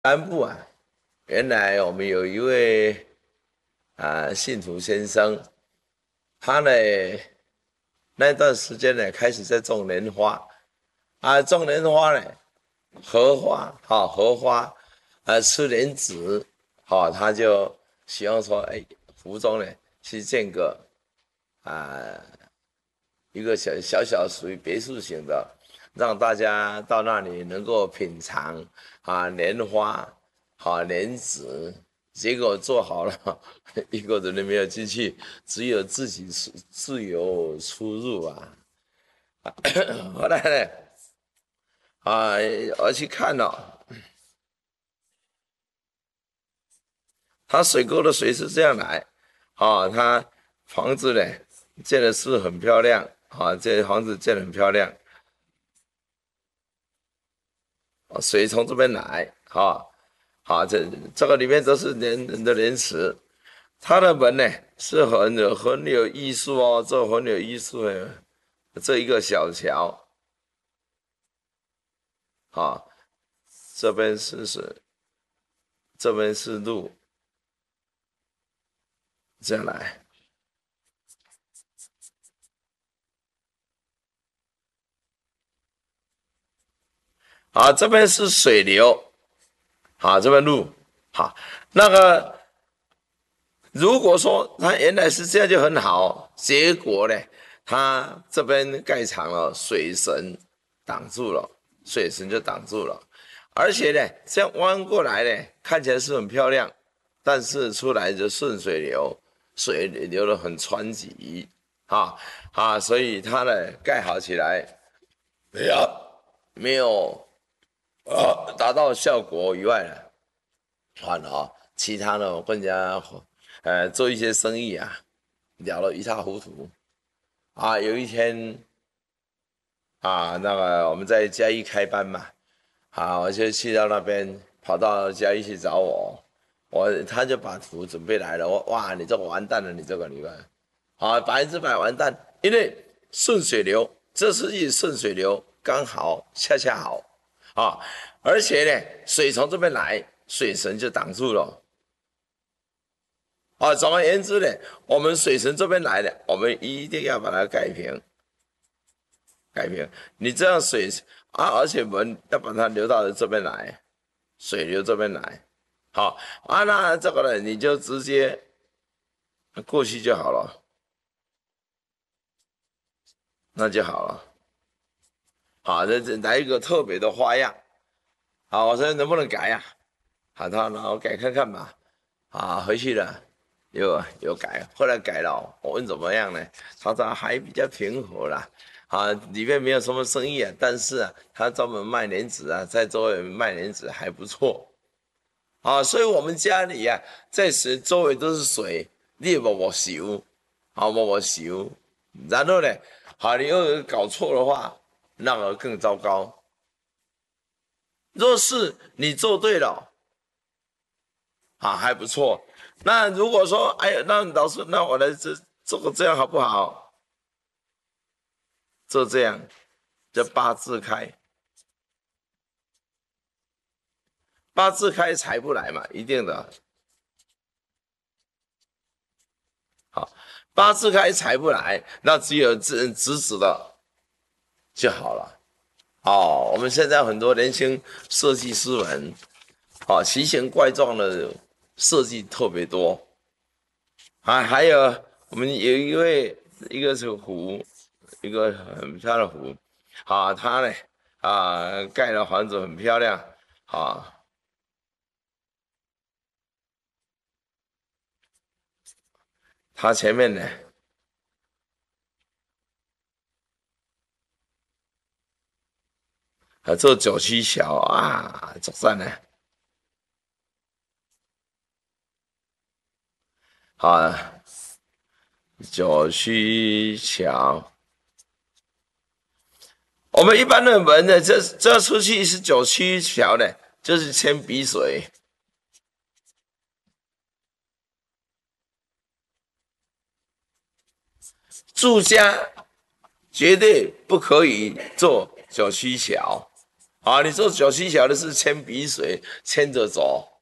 南部啊，原来我们有一位信徒先生，他呢那段时间呢开始在种莲花种莲花呢，荷花荷花吃莲子他就希望说，哎，福中呢去建个啊、一个小属于别墅型的，让大家到那里能够品尝莲花莲子。结果做好了，一个人都没有进去，只有自己自由出入后来呢我去看了，他水沟的水是这样来他房子呢建的是很漂亮这房子建的很漂亮水从这边来这个里面都是人的莲池，它的门呢是很有艺术这很有艺术的这一个小桥啊，这边是水，这边是路，这样来这边是水流这边路那个如果说它原来是这样就很好，结果呢，它这边盖场了，水神挡住了，水神就挡住了，而且呢，这样弯过来呢，看起来是很漂亮，但是出来就顺水流，水流得很湍急所以它呢盖好起来没有达到效果以外呢，其他的我跟人家做一些生意聊得一塌糊涂有一天那个我们在嘉义开班嘛我就去到那边，跑到嘉义去找他就把图准备来了，哇，你这个完蛋了，你这个你看100%完蛋，因为顺水流，这是一顺水流，刚好恰恰好而且呢，水从这边来，水神就挡住了总而言之呢，我们水神这边来的，我们一定要把它盖平，盖平。你这样水而且门要把它流到这边来，水流这边来，好那这个呢，你就直接过去就好了，那就好了。这来一个特别的花样，我说能不能改那我改看看吧。回去了，有改，后来改了，我问怎么样呢？他说还比较平和啦，里面没有什么生意但是他专门卖莲子在周围卖莲子还不错所以我们家里在周围都是水，你也没修，没修，然后呢，你又搞错的话，那个更糟糕。若是你做对了还不错。那如果说，哎呀，那老师，那我来做个这样好不好？做这样，叫八字开，八字开财不来嘛，一定的。好，八字开财不来，那只有直直的就好了。我们现在很多年轻设计师们，奇形怪状的设计特别多还有我们有一个是湖，一个很漂亮的湖它呢盖的房子很漂亮啊，它前面呢做九曲桥走赞呢啊，九曲桥。我们一般的门呢，这出去是九曲桥的，就是铅笔水。住家绝对不可以做九曲桥啊，你做九七桥的是牵鼻水牵着走，